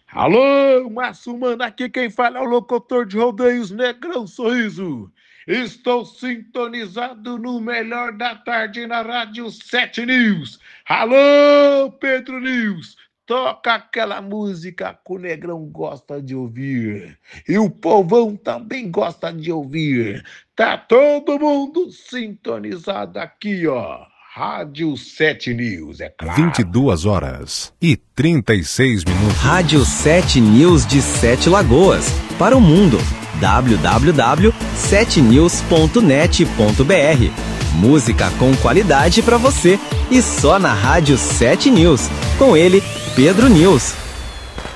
Alô, Márcio Mano, aqui quem fala é o locutor de rodeios Negrão Sorriso. Estou sintonizado no melhor da tarde na Rádio 7 News. Alô, Pedro News, toca aquela música que o Negrão gosta de ouvir. E o povão também gosta de ouvir. Tá todo mundo sintonizado aqui, ó. Rádio 7 News, é claro. 22h36. Rádio 7 News de Sete Lagoas. Para o mundo. www.7news.net.br. Música com qualidade para você. E só na Rádio 7 News. Com ele, Pedro News.